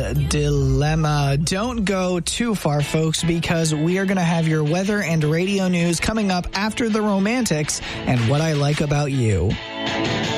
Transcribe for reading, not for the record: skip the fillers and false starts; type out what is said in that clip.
dilemma. Don't go too far, folks, because we are going to have your weather and radio news coming up after the Romantics and What I Like About You.